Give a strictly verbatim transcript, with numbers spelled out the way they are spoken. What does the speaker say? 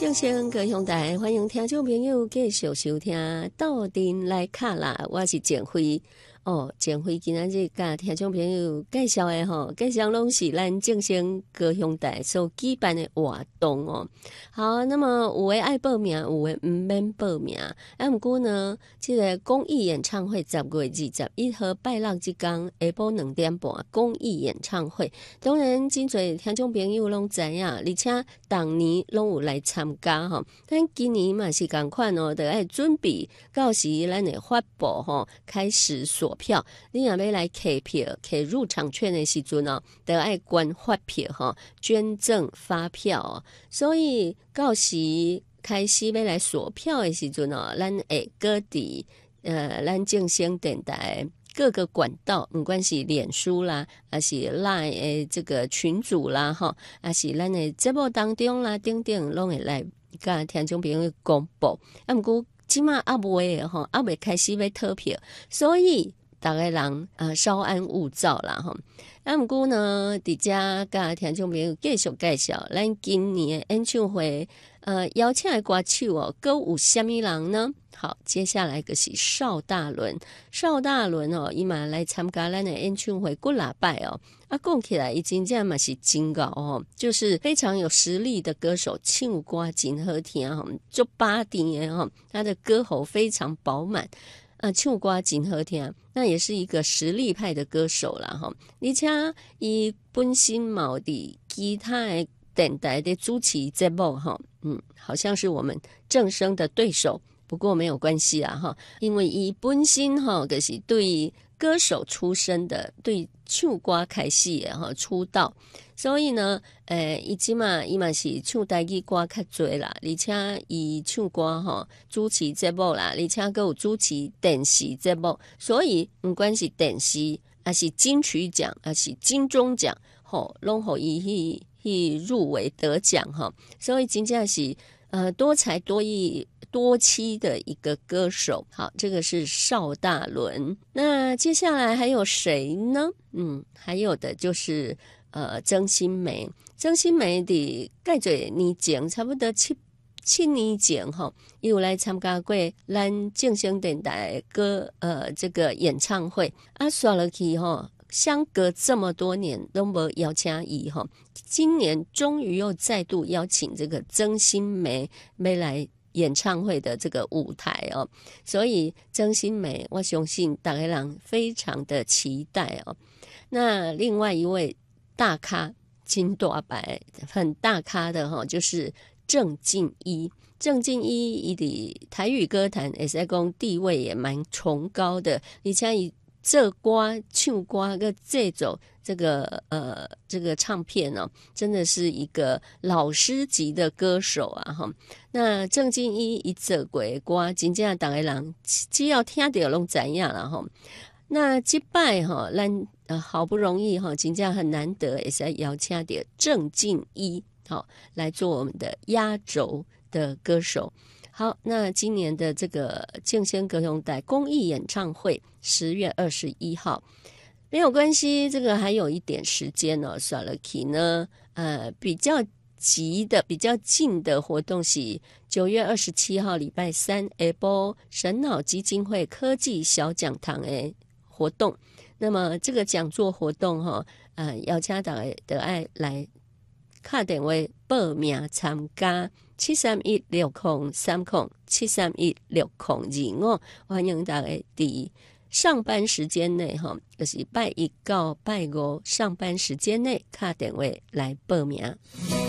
正声高雄台，欢迎听众朋友继续收听斗阵来卡啦，我是简辉。哦，简辉今仔日甲听众朋友介绍的吼，介绍拢是咱正声高雄台所举办的活动哦。好，那么有诶爱报名，有诶毋免报名。啊，毋过呢，这个公益演唱会十月二十一号拜六即天下晡两点半公益演唱会，当然真侪听众朋友拢知影，而且逐年拢有来参加吼。但今年嘛是共款哦，得爱准备到时咱会发布吼，开始锁票，你若要来摕票、摕入场券的时阵哦，得爱捐发票吼，捐赠发票哦。所以到时开始要来锁票的时阵哦，咱会各地呃，咱正声电台各个管道，不管是脸书啦，还是 Line 的这个群组啦，哈，还是咱的节目当中啦，等等拢会来甲听众朋友公布。啊，不过即马还未的吼，还未开始要投票，所以大家人啊稍安勿躁啦吼。啊，不过呢，伫遮甲听众朋友继续介绍，咱今年的演唱会，呃，邀请的歌手哦，各有虾米人呢？好，接下来就是邵大伦，邵大伦哦，伊嘛来参加咱的演唱会几礼拜哦。啊，讲起来，伊真正嘛是真高哦，就是非常有实力的歌手，唱歌真好听吼，就八点的吼，他的歌喉非常饱满。啊，唱歌真好听，那也是一个实力派的歌手啦哈。而且伊本身嘛伫其他的电台的主持节目哈，嗯，好像是我们正声的对手，不过没有关系啦哈，因为伊本身哈就是对歌手出身的，对唱歌开始的哈出道，所以呢，诶，伊即嘛伊嘛是唱台语歌较侪啦，而且伊唱歌吼主持节目啦，而且佫有主持电视节目，所以不管是电视还是金曲奖还是金钟奖吼，拢互伊去去入围得奖吼，所以真正是呃多才多艺多妻的一个歌手。好，这个是邵大伦。那接下来还有谁呢？嗯，还有的就是呃曾心梅。曾心梅的介侪年前，差不多七七年前吼，伊有来参加过咱正声电台歌呃这个演唱会啊，刷落去吼。相隔这么多年都没邀请伊哈，今年终于又再度邀请这个曾心梅没来演唱会的这个舞台哦，所以曾心梅我相信大家人非常的期待哦。那另外一位大咖金大白很大咖的哈，就是郑敬一。郑敬一伊的台语歌坛也是讲地位也蛮崇高的，而且伊做歌唱歌个这种这个呃这个唱片哦，真的是一个老师级的歌手啊哈。那郑敬一一做过歌，真正大家人只要听到拢知影啦哈。那这摆哈，咱呃好不容易哈，真正很难得，也是邀请到郑敬一好来做我们的压轴的歌手。好，那今年的这个正声高雄台公益演唱会十月二十一号，没有关系，这个还有一点时间哦。算了起呢，呃，比较急的、比较近的活动是九月二十七号礼拜三下晡神脑基金会科技小讲堂的活动。那么这个讲座活动哈、哦，呃，邀请大家的爱来打电话报名参加。七三一六空三空七三一六空二五，欢迎大家伫上班时间内哈，就是拜一到拜五上班时间内打电话来报名。